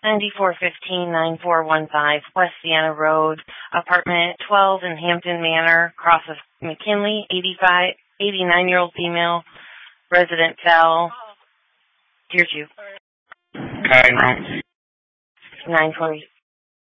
9415-9415 West Sienna Road, apartment 12 in Hampton Manor, cross of McKinley, 89-year-old female, resident fell. Tier 2. Okay, wrong. 920.